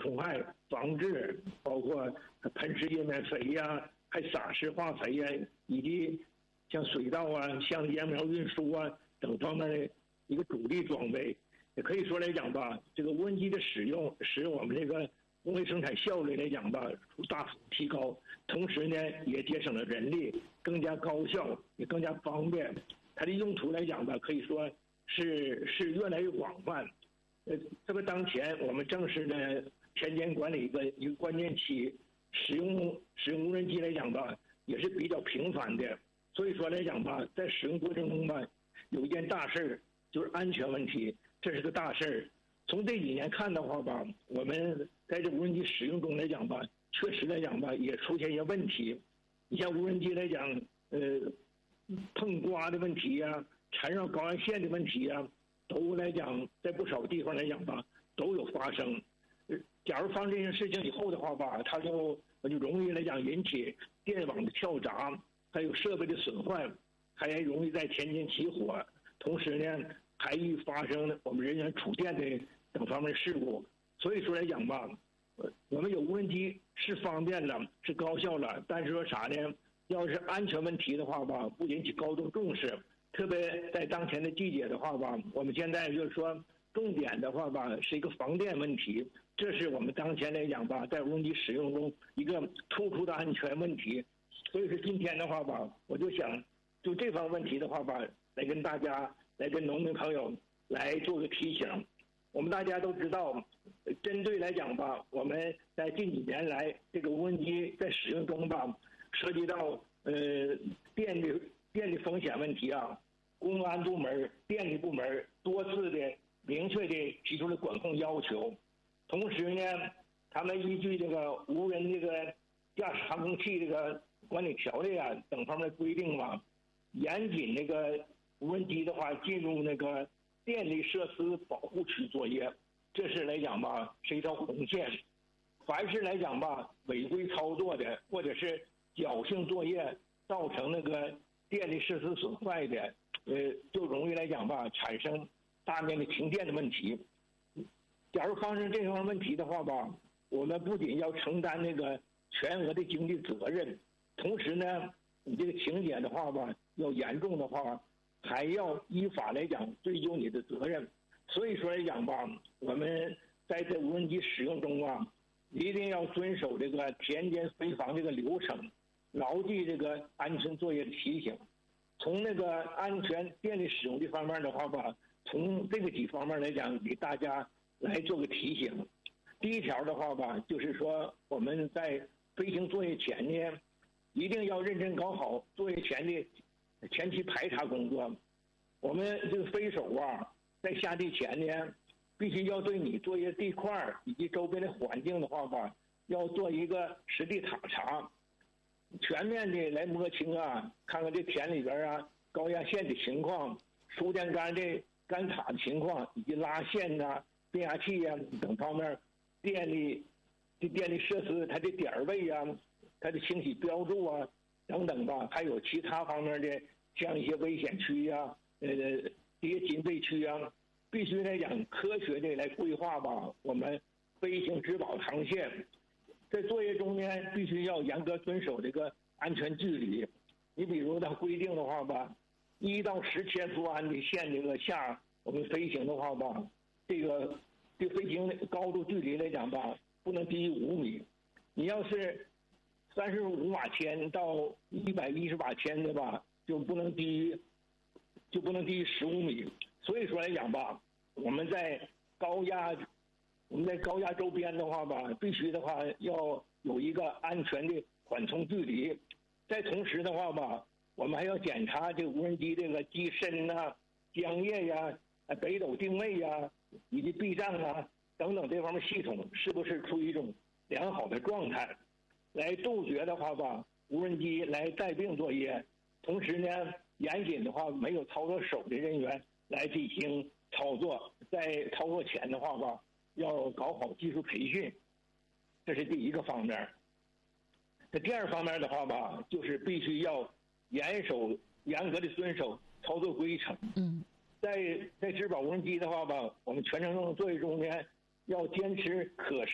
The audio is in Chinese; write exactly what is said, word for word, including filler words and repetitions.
虫害防治，包括喷施叶面肥呀，还撒施化肥呀，以及像水稻啊、像烟苗运输啊等方面的一个主力装备。也可以说来讲吧，这个无人机的使用使我们这个工业生产效率来讲吧大幅提高，同时呢也节省了人力，更加高效，也更加方便。它的用途来讲吧，可以说是是越来越广泛。呃，这个当前我们正是呢田间管理一个一个关键期，使用使用无人机来讲吧，也是比较频繁的。所以说来讲吧，在使用过程中吧，有一件大事就是安全问题，这是个大事儿。从这几年看的话吧，我们在这无人机使用中来讲吧，确实来讲吧，也出现一些问题。你像无人机来讲，呃，碰刮的问题呀、啊，缠绕高压线的问题呀、啊，都来讲在不少地方来讲吧，都有发生。假如发生这些事情以后的话吧，它就就容易来讲引起电网的跳闸，还有设备的损坏，还容易在田间起火。同时呢，还易发生我们人员触电的等方面事故。所以说来讲吧，我们有无人机是方便了，是高效了，但是说啥呢？要是安全问题的话吧，不引起高度重视。特别在当前的季节的话吧，我们现在就是说重点的话吧，是一个防电问题，这是我们当前来讲吧，在无人机使用中一个突出的安全问题。所以说今天的话吧，我就想就这方问题的话吧，来跟大家来跟农民朋友来做个提醒。我们大家都知道，针对来讲吧，我们在近几年来这个无人机在使用中吧，涉及到呃电力电力风险问题啊，公安部门、电力部门多次的明确的提出了管控要求。同时呢，他们依据这个无人这个驾驶航空器这个管理条例啊等方面的规定吧，严谨那个无人机的话进入那个电力设施保护区作业，这是来讲吧是一条红线。凡是来讲吧违规操作的，或者是侥幸作业造成那个电力设施损坏的，呃，就容易来讲吧产生大面积停电的问题。假如发生这方面问题的话吧，我们不仅要承担那个全额的经济责任，同时呢，你这个情节的话吧，要严重的话，还要依法来讲追究你的责任。所以说来讲吧，我们在这无人机使用中啊，一定要遵守这个田间飞防这个流程，牢记这个安全作业的提醒。从那个安全电力使用这方面的话吧，从这个几方面来讲，给大家来做个提醒。第一条的话吧，就是说我们在飞行作业前呢，一定要认真搞好作业前的前期排查工作。我们这个飞手啊，在下地前呢，必须要对你作业地块以及周边的环境的话吧，要做一个实地考察，全面的来摸清啊，看看这田里边啊高压线的情况、输电杆的杆塔的情况，以及拉线呐、变压器呀等方面电力这电力设施它的点位啊、它的清洗标注啊等等吧，还有其他方面的像一些危险区呀、呃这些禁飞区啊，必须来讲科学的来规划吧我们飞行质保航线。在作业中呢，必须要严格遵守这个安全距离。你比如它规定的话吧，一到十千伏安的线这个下，我们飞行的话吧，这个这飞行高度距离来讲吧，不能低于五米。你要是三十五瓦千到一百一十瓦千的吧，就不能低于就不能低于十五米。所以说来讲吧，我们在高压我们在高压周边的话吧，必须的话要有一个安全的缓冲距离。在同时的话吧，我们还要检查这个无人机这个机身呐、浆液呀、北斗定位呀，以及避障啊等等这方面系统是不是处于一种良好的状态，来杜绝的话吧无人机来带病作业。同时呢，严谨的话没有操作手的人员来进行操作，在操作前的话吧，要搞好技术培训，这是第一个方面。这第二方面的话吧，就是必须要严守、严格的遵守操作规程。 嗯， 在在质保无人机的话吧，我们全程作业中呢，要坚持可